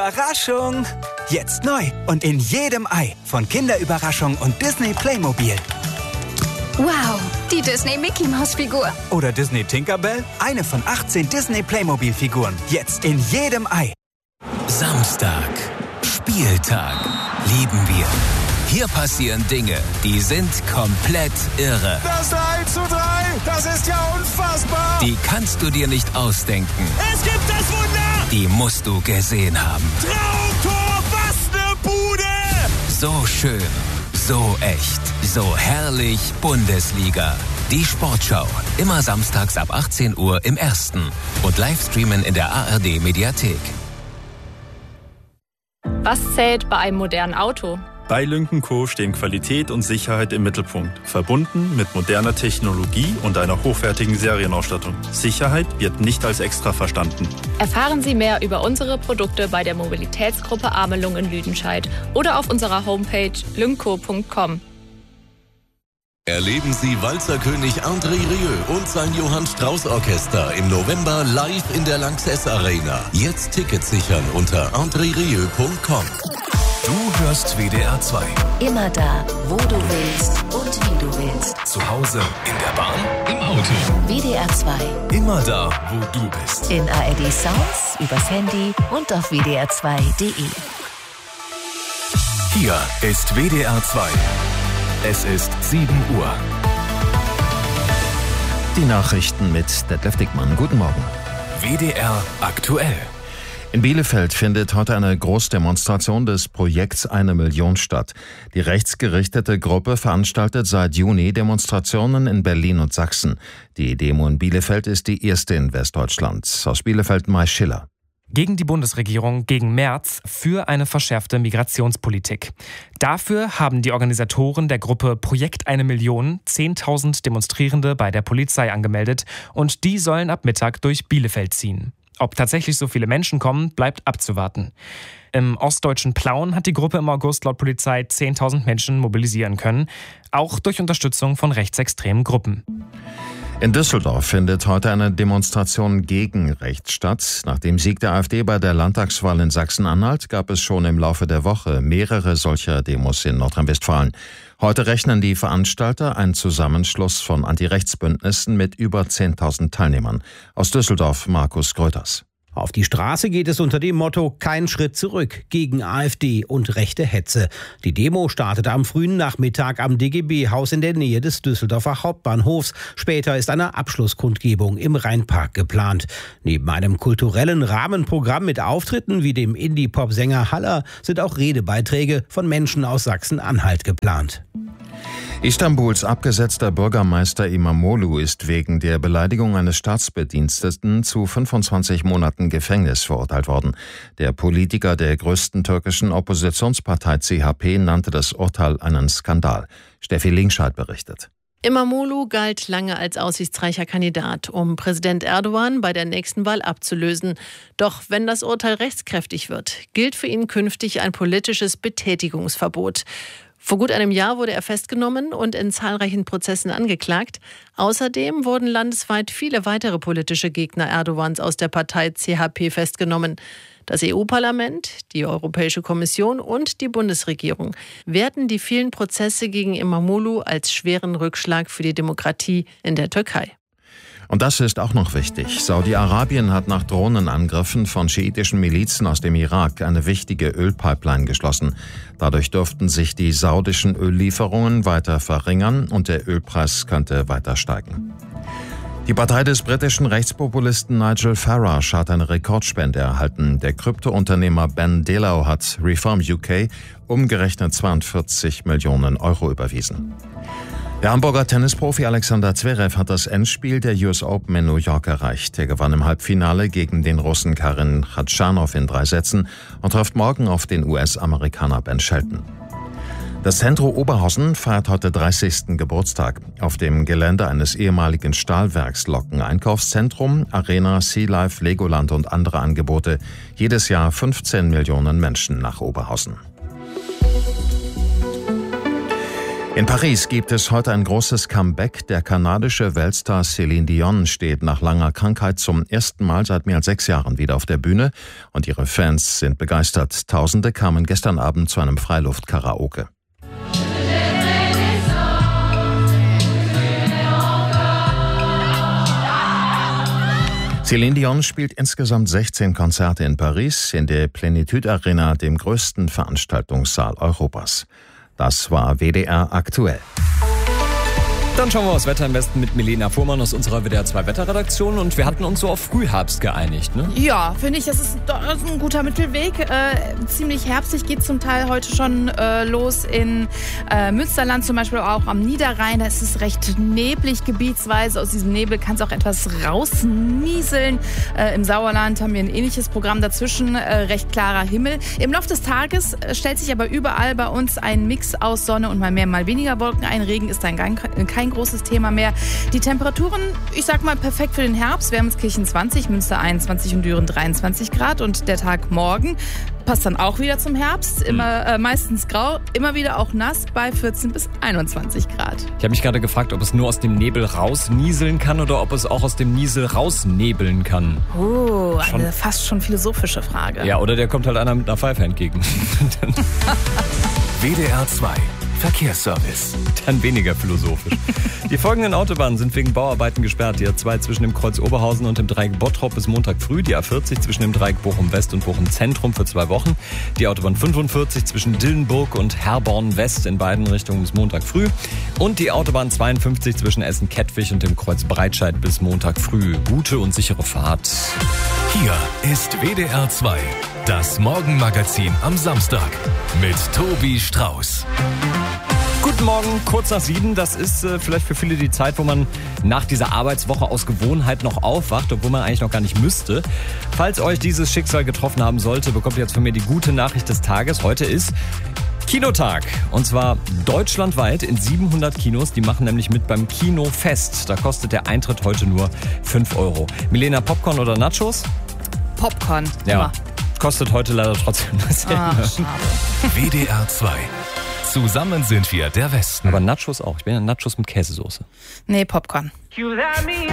Überraschung! Jetzt neu und in jedem Ei von Kinderüberraschung und Disney Playmobil. Wow, die Disney Mickey Maus Figur. Oder Disney Tinkerbell, eine von 18 Disney Playmobil Figuren. Jetzt in jedem Ei. Samstag, Spieltag, lieben wir. Hier passieren Dinge, die sind komplett irre. Das 3:3, das ist ja unfassbar. Die kannst du dir nicht ausdenken. Es gibt das Wunder. Die musst du gesehen haben. Traumtor, was ne Bude. So schön, so echt, so herrlich Bundesliga. Die Sportschau, immer samstags ab 18 Uhr im Ersten und Livestreamen in der ARD Mediathek. Was zählt bei einem modernen Auto? Bei Lynk & Co. stehen Qualität und Sicherheit im Mittelpunkt, verbunden mit moderner Technologie und einer hochwertigen Serienausstattung. Sicherheit wird nicht als extra verstanden. Erfahren Sie mehr über unsere Produkte bei der Mobilitätsgruppe Amelung in Lüdenscheid oder auf unserer Homepage lynkco.com. Erleben Sie Walzerkönig André Rieu und sein Johann Strauß Orchester im November live in der Lanxess Arena. Jetzt Tickets sichern unter andrerieu.com. Du hörst WDR 2. Immer da, wo du willst und wie du willst. Zu Hause, in der Bahn, im Auto. WDR 2. Immer da, wo du bist. In ARD Sounds, übers Handy und auf wdr2.de. Hier ist WDR 2. Es ist 7 Uhr. Die Nachrichten mit Detlef Dickmann. Guten Morgen. WDR aktuell. In Bielefeld findet heute eine Großdemonstration des Projekts 1 Million statt. Die rechtsgerichtete Gruppe veranstaltet seit Juni Demonstrationen in Berlin und Sachsen. Die Demo in Bielefeld ist die erste in Westdeutschland. Aus Bielefeld Mai Schiller. Gegen die Bundesregierung, gegen Merz, für eine verschärfte Migrationspolitik. Dafür haben die Organisatoren der Gruppe Projekt 1 Million 10.000 Demonstrierende bei der Polizei angemeldet und die sollen ab Mittag durch Bielefeld ziehen. Ob tatsächlich so viele Menschen kommen, bleibt abzuwarten. Im ostdeutschen Plauen hat die Gruppe im August laut Polizei 10.000 Menschen mobilisieren können, auch durch Unterstützung von rechtsextremen Gruppen. In Düsseldorf findet heute eine Demonstration gegen rechts statt. Nach dem Sieg der AfD bei der Landtagswahl in Sachsen-Anhalt gab es schon im Laufe der Woche mehrere solcher Demos in Nordrhein-Westfalen. Heute rechnen die Veranstalter einen Zusammenschluss von Anti-Rechts-Bündnissen mit über 10.000 Teilnehmern. Aus Düsseldorf Markus Gröters. Auf die Straße geht es unter dem Motto Kein Schritt zurück gegen AfD und rechte Hetze. Die Demo startete am frühen Nachmittag am DGB-Haus in der Nähe des Düsseldorfer Hauptbahnhofs. Später ist eine Abschlusskundgebung im Rheinpark geplant. Neben einem kulturellen Rahmenprogramm mit Auftritten wie dem Indie-Pop-Sänger Haller sind auch Redebeiträge von Menschen aus Sachsen-Anhalt geplant. Istanbuls abgesetzter Bürgermeister İmamoğlu ist wegen der Beleidigung eines Staatsbediensteten zu 25 Monaten Gefängnis verurteilt worden. Der Politiker der größten türkischen Oppositionspartei CHP nannte das Urteil einen Skandal. Steffi Linkscheid berichtet. İmamoğlu galt lange als aussichtsreicher Kandidat, um Präsident Erdogan bei der nächsten Wahl abzulösen. Doch wenn das Urteil rechtskräftig wird, gilt für ihn künftig ein politisches Betätigungsverbot. Vor gut einem Jahr wurde er festgenommen und in zahlreichen Prozessen angeklagt. Außerdem wurden landesweit viele weitere politische Gegner Erdogans aus der Partei CHP festgenommen. Das EU-Parlament, die Europäische Kommission und die Bundesregierung werten die vielen Prozesse gegen İmamoğlu als schweren Rückschlag für die Demokratie in der Türkei. Und das ist auch noch wichtig. Saudi-Arabien hat nach Drohnenangriffen von schiitischen Milizen aus dem Irak eine wichtige Ölpipeline geschlossen. Dadurch dürften sich die saudischen Öllieferungen weiter verringern und der Ölpreis könnte weiter steigen. Die Partei des britischen Rechtspopulisten Nigel Farage hat eine Rekordspende erhalten. Der Kryptounternehmer Ben Delau hat Reform UK umgerechnet 42 Millionen Euro überwiesen. Der Hamburger Tennisprofi Alexander Zverev hat das Endspiel der US Open in New York erreicht. Er gewann im Halbfinale gegen den Russen Karin Khachanov in 3 Sätzen und trifft morgen auf den US-Amerikaner Ben Shelton. Das Centro Oberhausen feiert heute 30. Geburtstag. Auf dem Gelände eines ehemaligen Stahlwerks locken Einkaufszentrum, Arena, Sea Life, Legoland und andere Angebote jedes Jahr 15 Millionen Menschen nach Oberhausen. In Paris gibt es heute ein großes Comeback. Der kanadische Weltstar Céline Dion steht nach langer Krankheit zum ersten Mal seit mehr als 6 Jahren wieder auf der Bühne und ihre Fans sind begeistert. Tausende kamen gestern Abend zu einem Freiluft-Karaoke. Céline Dion spielt insgesamt 16 Konzerte in Paris in der Plénitude Arena, dem größten Veranstaltungssaal Europas. Das war WDR aktuell. Dann schauen wir aufs Wetter am besten mit Milena Fuhrmann aus unserer WDR 2 Wetterredaktion. Und wir hatten uns so auf Frühherbst geeinigt, ne? Ja, finde ich, das ist ein guter Mittelweg. Ziemlich herbstlich geht zum Teil heute schon los in Münsterland, zum Beispiel auch am Niederrhein. Da ist es recht neblig gebietsweise. Aus diesem Nebel kann es auch etwas rausnieseln. Im Sauerland haben wir ein ähnliches Programm dazwischen. Recht klarer Himmel. Im Laufe des Tages stellt sich aber überall bei uns ein Mix aus Sonne und mal mehr, mal weniger Wolken ein. Regen ist dann kein großes Thema mehr. Die Temperaturen, ich sag mal, perfekt für den Herbst. Wermelskirchen 20, Münster 21 und Düren 23 Grad. Und der Tag morgen passt dann auch wieder zum Herbst. Immer meistens grau, immer wieder auch nass bei 14 bis 21 Grad. Ich habe mich gerade gefragt, ob es nur aus dem Nebel rausnieseln kann oder ob es auch aus dem Niesel rausnebeln kann. Oh, eine fast schon philosophische Frage. Ja, oder der kommt halt einer mit einer Pfeife entgegen. WDR 2 Verkehrsservice. Dann weniger philosophisch. Die folgenden Autobahnen sind wegen Bauarbeiten gesperrt. Die A2 zwischen dem Kreuz Oberhausen und dem Dreieck Bottrop bis Montag früh. Die A40 zwischen dem Dreieck Bochum West und Bochum Zentrum für 2 Wochen. Die Autobahn 45 zwischen Dillenburg und Herborn West in beiden Richtungen bis Montag früh. Und die Autobahn 52 zwischen Essen-Kettwig und dem Kreuz Breitscheid bis Montag früh. Gute und sichere Fahrt. Hier ist WDR 2, das Morgenmagazin am Samstag mit Tobi Strauß. Guten Morgen, kurz nach 7. Das ist vielleicht für viele die Zeit, wo man nach dieser Arbeitswoche aus Gewohnheit noch aufwacht, obwohl man eigentlich noch gar nicht müsste. Falls euch dieses Schicksal getroffen haben sollte, bekommt ihr jetzt von mir die gute Nachricht des Tages. Heute ist Kinotag. Und zwar deutschlandweit in 700 Kinos. Die machen nämlich mit beim Kinofest. Da kostet der Eintritt heute nur 5 €. Milena, Popcorn oder Nachos? Popcorn. Ja, immer. Kostet heute leider trotzdem dasselbe. Ach, schade. WDR 2. Zusammen sind wir der Westen. Aber Nachos auch. Ich bin ja Nachos mit Käsesoße. Nee, Popcorn.